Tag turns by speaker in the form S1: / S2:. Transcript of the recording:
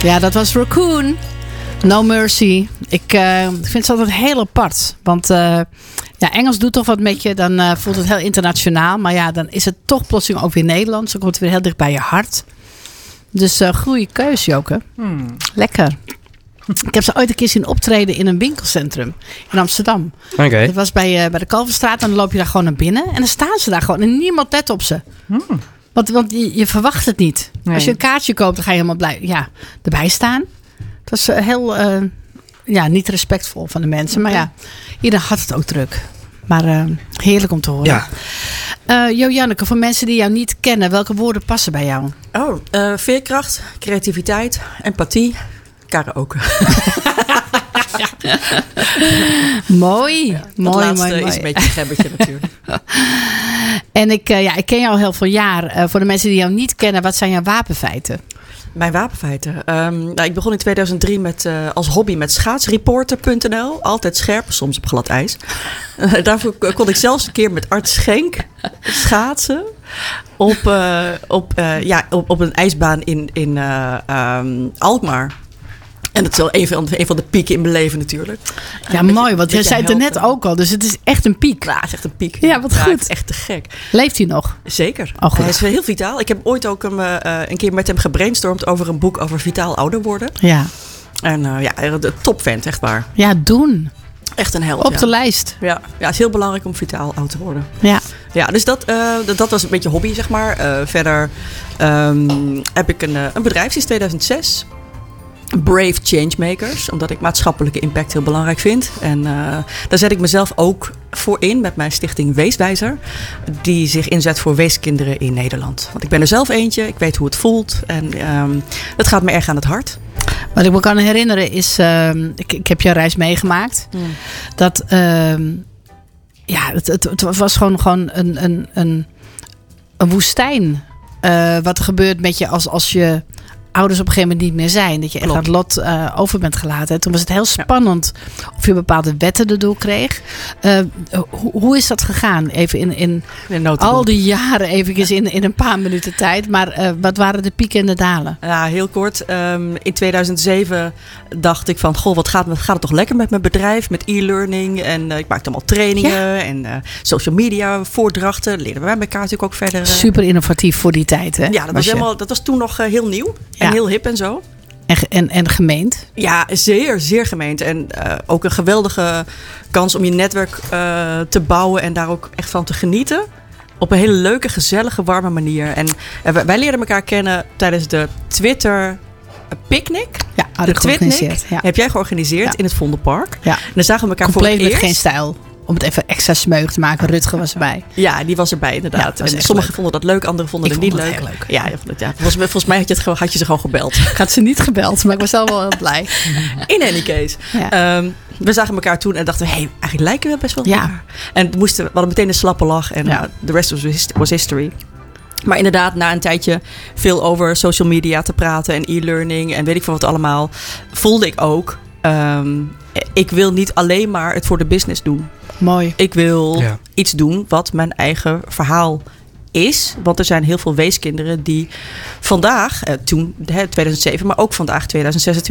S1: Ja, dat was Raccoon. No Mercy. Ik vind het altijd heel apart. Want Engels doet toch wat met je. Dan voelt het heel internationaal. Maar ja, dan is het toch plotseling ook weer Nederlands. Dan komt het weer heel dicht bij je hart. Dus goede keus, Joke. Lekker. Ik heb ze ooit een keer zien optreden in een winkelcentrum in Amsterdam.
S2: Okay.
S1: Dat was bij de Kalverstraat. En dan loop je daar gewoon naar binnen. En dan staan ze daar gewoon. En niemand let op ze. Want je verwacht het niet. Nee. Als je een kaartje koopt, dan ga je helemaal erbij staan. Het was heel niet respectvol van de mensen. Maar ja, ieder had het ook druk. Maar heerlijk om te horen. Ja. Janneke, voor mensen die jou niet kennen, welke woorden passen bij jou?
S3: Veerkracht, creativiteit, empathie, karaoke.
S1: Mooi.
S3: Ja,
S1: mooi.
S3: Het laatste is een beetje een gebbetje natuurlijk.
S1: En ik ken jou al heel veel jaar. Voor de mensen die jou niet kennen, wat zijn jouw wapenfeiten?
S3: Mijn wapenfeiten? Ik begon in 2003 als hobby met schaatsreporter.nl. Altijd scherp, soms op glad ijs. Daarvoor kon ik zelfs een keer met Art Schenk schaatsen. Op een ijsbaan in Alkmaar. En dat is wel een van de pieken in mijn leven natuurlijk.
S1: Ja, mooi. Want jij zei het er net ook al. Dus het is echt een piek.
S3: Ja, het is echt een piek.
S1: Ja, wat goed.
S3: Het is echt te gek.
S1: Leeft hij nog?
S3: Zeker.
S1: Oh, goed.
S3: Hij is heel vitaal. Ik heb ooit ook een keer met hem gebrainstormd over een boek over vitaal ouder worden.
S1: Ja.
S3: En de topvent, echt waar.
S1: Ja, doen.
S3: Echt een held.
S1: Op de lijst.
S3: Ja, het is heel belangrijk om vitaal oud te worden.
S1: Ja,
S3: dus dat was een beetje hobby, zeg maar. Verder heb ik een bedrijf sinds 2006. Brave Changemakers, omdat ik maatschappelijke impact heel belangrijk vind. En daar zet ik mezelf ook voor in met mijn stichting Weeswijzer, die zich inzet voor weeskinderen in Nederland. Want ik ben er zelf eentje, ik weet hoe het voelt en het gaat me erg aan het hart.
S1: Wat ik me kan herinneren is, ik heb jouw reis meegemaakt, dat het was gewoon een woestijn. Wat er gebeurt met je als je ouders op een gegeven moment niet meer zijn. Dat je echt aan het lot over bent gelaten. Toen was het heel spannend of je bepaalde wetten erdoor kreeg. Hoe is dat gegaan? Even in al die jaren, even in een paar minuten tijd. Maar wat waren de pieken en de dalen?
S3: Ja, heel kort. In 2007 dacht ik van, wat gaat het toch lekker met mijn bedrijf, met e-learning. En ik maakte allemaal trainingen en social media, voordrachten. Leerden wij elkaar natuurlijk ook verder.
S1: Super innovatief voor die tijd, hè?
S3: Ja, dat was toen nog heel nieuw. En heel hip en zo.
S1: En gemeend? Ja,
S3: zeer, zeer gemeend. En ook een geweldige kans om je netwerk te bouwen en daar ook echt van te genieten. Op een hele leuke, gezellige, warme manier. En wij leerden elkaar kennen tijdens de Twitter Picnic.
S1: Ja, de georganiseerd. Ja.
S3: Heb jij georganiseerd in het Vondelpark.
S1: Ja.
S3: En dan zagen we elkaar
S1: compleet
S3: voor het eerst.
S1: Met geen stijl. Om het even extra smeug te maken. Rutger was erbij.
S3: Ja, die was erbij inderdaad.
S1: Ja,
S3: sommigen vonden dat leuk, anderen vonden het niet leuk. Leuk. Ja, volgens mij had je ze gewoon gebeld.
S1: Ik had ze niet gebeld, maar ik was zelf wel heel blij.
S3: In any case. Ja. We zagen elkaar toen en dachten we, eigenlijk lijken we best wel elkaar. En we hadden meteen een slappe lach en the rest was history. Maar inderdaad, na een tijdje veel over social media te praten en e-learning en weet ik veel wat allemaal, voelde ik ook, ik wil niet alleen maar het voor de business doen.
S1: Mooi.
S3: Ik wil iets doen wat mijn eigen verhaal is. Want er zijn heel veel weeskinderen die vandaag, toen 2007, maar ook vandaag 2026...